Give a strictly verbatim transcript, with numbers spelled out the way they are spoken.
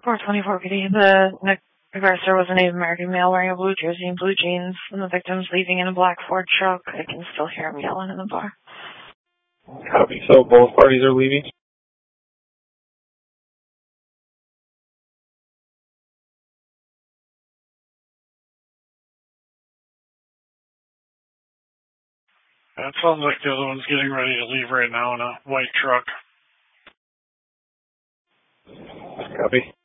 four twenty-four P D. The aggressor was a Native American male wearing a blue jersey and blue jeans, and the victim's leaving in a black Ford truck. I can still hear him yelling in the bar. Copy. So both parties are leaving? It sounds like the other one's getting ready to leave right now in a white truck. Copy.